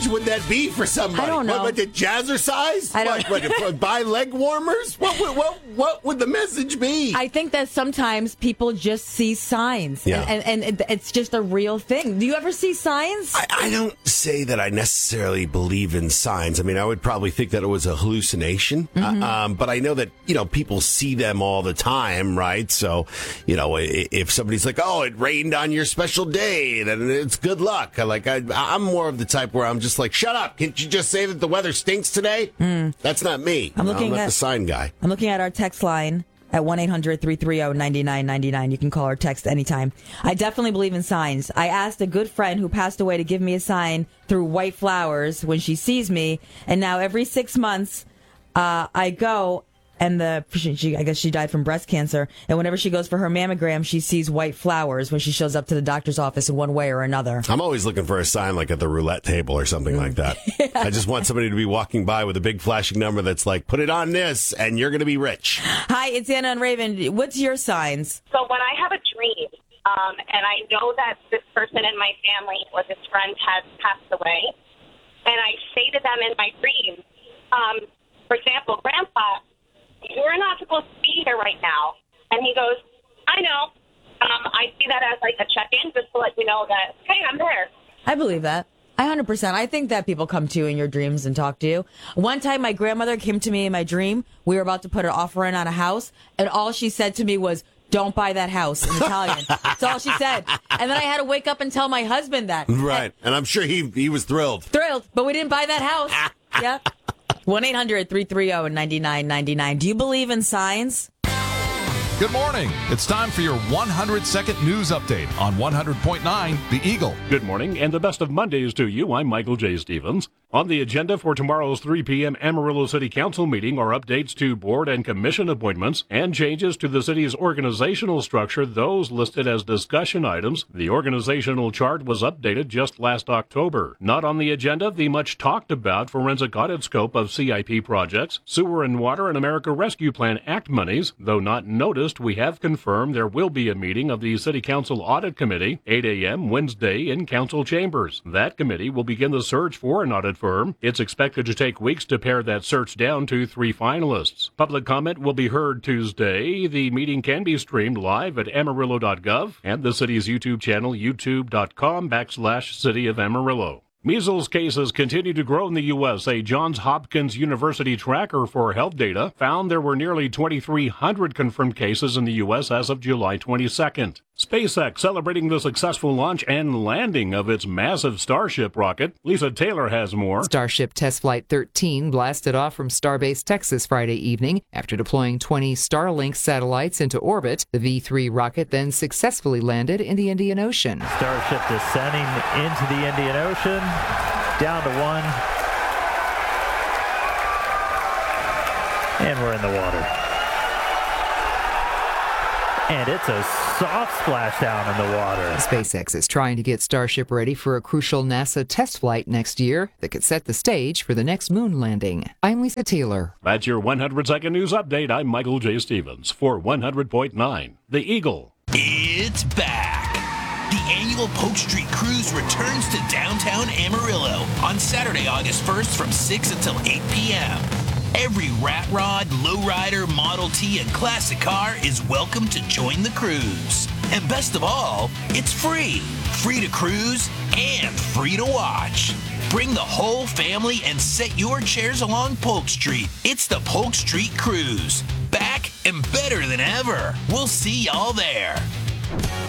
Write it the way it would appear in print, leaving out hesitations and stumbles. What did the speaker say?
would that be for somebody? I don't know. What, the jazzercise? I don't What, buy leg warmers? What would the message be? I think that sometimes people just see signs, Yeah. and it's just a real thing. Do you ever see signs? I don't say that I necessarily believe in signs. I mean, I would probably think that it was a hallucination, but I know that, people see them all the time, right? So, if somebody's like, oh, it rained on your special day, then it's good luck. I'm more of the type where I'm just like, shut up. Can't you just say that the weather stinks today? That's not me. I'm not the sign guy. I'm looking at our text line at 1-800-330-9999. You can call or text anytime. I definitely believe in signs. I asked a good friend who passed away to give me a sign through white flowers when she sees me, and now every 6 months I go, and I guess she died from breast cancer, and whenever she goes for her mammogram, she sees white flowers when she shows up to the doctor's office in one way or another. I'm always looking for a sign like at the roulette table or something like that. Yeah. I just want somebody to be walking by with a big flashing number that's like, put it on this and you're going to be rich. Hi, it's Anna and Raven. What's your signs? So when I have a dream, and I know that this person in my family or this friend has passed away, and I say to them in my dream, for example, Grandpa, you're not supposed to be here right now. And he goes, I know. I see that as like a check-in just to let you know that, hey, I'm there. I believe that. 100%. I think that people come to you in your dreams and talk to you. One time, my grandmother came to me in my dream. We were about to put an offer in on a house, and all she said to me was, don't buy that house in Italian. That's all she said. And then I had to wake up and tell my husband that. Right. And I'm sure he was thrilled. Thrilled, but we didn't buy that house. Yeah. 1-800-330-9999. Do you believe in signs? Good morning. It's time for your 100-second news update on 100.9 The Eagle. Good morning, and the best of Mondays to you. I'm Michael J. Stevens. On the agenda for tomorrow's 3 p.m. Amarillo City Council meeting are updates to board and commission appointments and changes to the city's organizational structure, those listed as discussion items. The organizational chart was updated just last October. Not on the agenda, the much talked about forensic audit scope of CIP projects, Sewer and Water and America Rescue Plan Act monies. Though not noticed, we have confirmed there will be a meeting of the City Council Audit Committee, 8 a.m. Wednesday in Council Chambers. That committee will begin the search for an audit firm. It's expected to take weeks to pare that search down to 3 finalists. Public comment will be heard Tuesday. The meeting can be streamed live at amarillo.gov and the city's YouTube channel, youtube.com/City of Amarillo. Measles cases continue to grow in the U.S. A Johns Hopkins University tracker for health data found there were nearly 2,300 confirmed cases in the U.S. as of July 22nd. SpaceX celebrating the successful launch and landing of its massive Starship rocket. Lisa Taylor has more. Starship Test Flight 13 blasted off from Starbase, Texas Friday evening. After deploying 20 Starlink satellites into orbit, the V3 rocket then successfully landed in the Indian Ocean. Starship descending into the Indian Ocean, down to 1, and we're in the water. And it's a soft splashdown in the water. SpaceX is trying to get Starship ready for a crucial NASA test flight next year that could set the stage for the next moon landing. I'm Lisa Taylor. That's your 100-second news update. I'm Michael J. Stevens for 100.9 The Eagle. It's back. The annual Polk Street Cruise returns to downtown Amarillo on Saturday, August 1st from 6 until 8 p.m. Every rat rod, lowrider, Model T, and classic car is welcome to join the cruise. And best of all, it's free. Free to cruise and free to watch. Bring the whole family and set your chairs along Polk Street. It's the Polk Street Cruise. Back and better than ever. We'll see y'all there.